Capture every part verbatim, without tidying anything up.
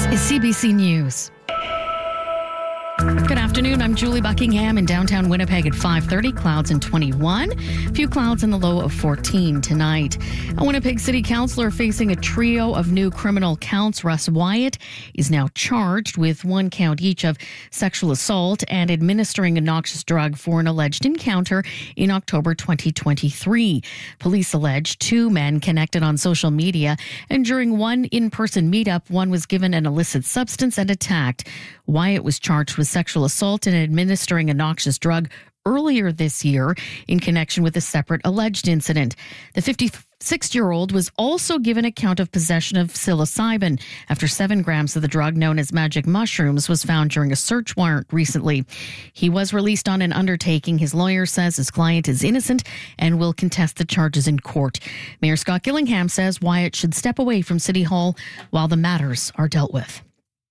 is C B C News. Good afternoon. I'm Julie Buckingham in downtown Winnipeg at five thirty. Clouds and twenty-one. A few clouds in the low of fourteen tonight. A Winnipeg City Councillor facing a trio of new criminal counts. Russ Wyatt is now charged with one count each of sexual assault and administering a noxious drug for an alleged encounter in October twenty twenty-three. Police allege two men connected on social media, and during one in-person meetup, one was given an illicit substance and attacked. Wyatt was charged with sexual assault and administering a noxious drug earlier this year in connection with a separate alleged incident. The fifty-six-year-old was also given a count of possession of psilocybin after seven grams of the drug known as magic mushrooms was found during a search warrant recently. He was released on an undertaking. His lawyer says his client is innocent and will contest the charges in court. Mayor Scott Gillingham says Wyatt should step away from City Hall while the matters are dealt with.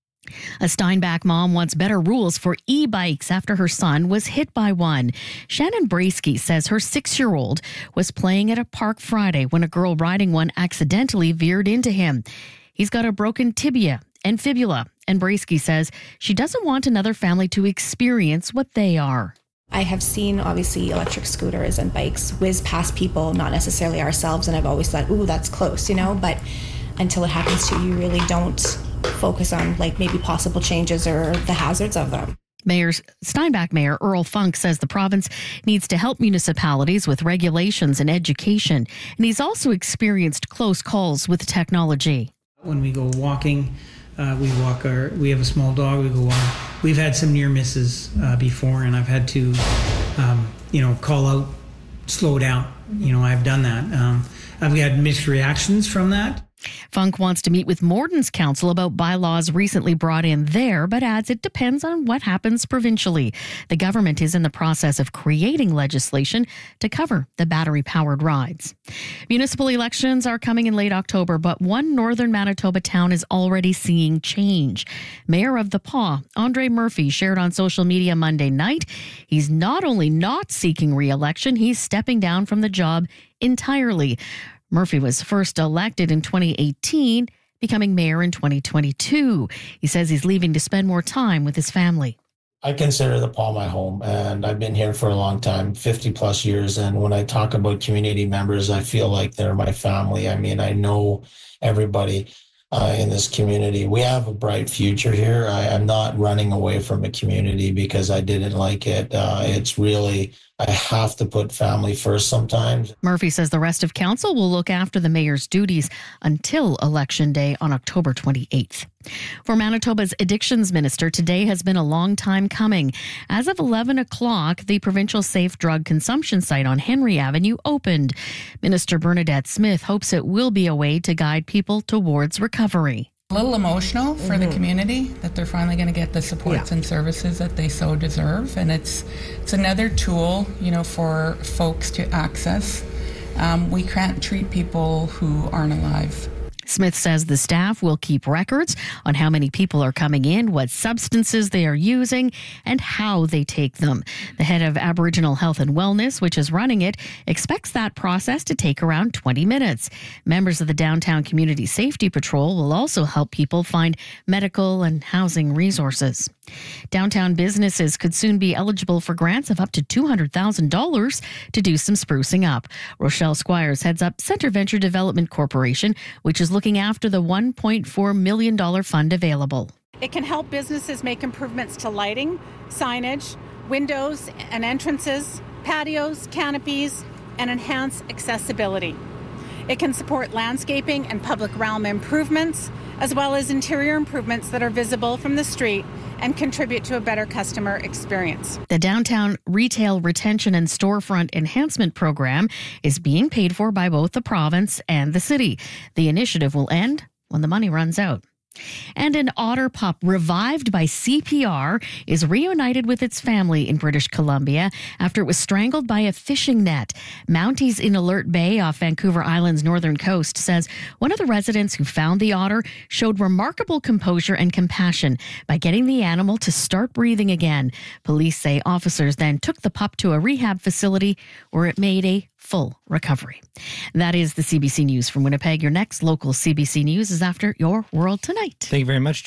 A Steinbach mom wants better rules for e-bikes after her son was hit by one. Shannon Brasky says her six-year-old was playing at a park Friday when a girl riding one accidentally veered into him. He's got a broken tibia and fibula, and Brasky says she doesn't want another family to experience what they are. I have seen, obviously, electric scooters and bikes whiz past people, not necessarily ourselves, and I've always thought, ooh, that's close, you know, but until it happens to you, you really don't focus on like maybe possible changes or the hazards of them. Mayor Steinbach Mayor Earl Funk says the province needs to help municipalities with regulations and education, and he's also experienced close calls with technology. When we go walking, uh, we walk our. We have a small dog. We go walk. We've had some near misses uh, before, and I've had to, um, you know, call out, slow down. You know, I've done that. Um, I've had mixed reactions from that. Funk wants to meet with Morton's Council about bylaws recently brought in there, but adds it depends on what happens provincially. The government is in the process of creating legislation to cover the battery-powered rides. Municipal elections are coming in late October, but one northern Manitoba town is already seeing change. Mayor of the Pas, Andre Murphy, shared on social media Monday night he's not only not seeking re-election, he's stepping down from the job entirely. Murphy was first elected in twenty eighteen, becoming mayor in twenty twenty-two. He says he's leaving to spend more time with his family. I consider the Pas my home, and I've been here for a long time, fifty plus years. And when I talk about community members, I feel like they're my family. I mean, I know everybody uh, in this community. We have a bright future here. I, I'm not running away from a community because I didn't like it. Uh, it's really... I have to put family first sometimes. Murphy says the rest of council will look after the mayor's duties until Election Day on October twenty-eighth. For Manitoba's addictions minister, today has been a long time coming. As of eleven o'clock, the provincial safe drug consumption site on Henry Avenue opened. Minister Bernadette Smith hopes it will be a way to guide people towards recovery. A little emotional for mm-hmm. the community that they're finally going to get the supports yeah. and services that they so deserve, and it's it's another tool, you know, for folks to access. Um, we can't treat people who aren't alive. Smith says the staff will keep records on how many people are coming in, what substances they are using, and how they take them. The head of Aboriginal Health and Wellness, which is running it, expects that process to take around twenty minutes. Members of the Downtown Community Safety Patrol will also help people find medical and housing resources. Downtown businesses could soon be eligible for grants of up to two hundred thousand dollars to do some sprucing up. Rochelle Squires heads up Center Venture Development Corporation, which is looking after the one point four million dollars fund available. It can help businesses make improvements to lighting, signage, windows and entrances, patios, canopies, and enhance accessibility. It can support landscaping and public realm improvements, as well as interior improvements that are visible from the street and contribute to a better customer experience. The Downtown Retail Retention and Storefront Enhancement Program is being paid for by both the province and the city. The initiative will end when the money runs out. And an otter pup revived by C P R is reunited with its family in British Columbia after it was strangled by a fishing net. Mounties in Alert Bay off Vancouver Island's northern coast says one of the residents who found the otter showed remarkable composure and compassion by getting the animal to start breathing again. Police say officers then took the pup to a rehab facility where it made a full recovery. That is the C B C News from Winnipeg. Your next local C B C News is after Your World Tonight. Thank you very much, Julie.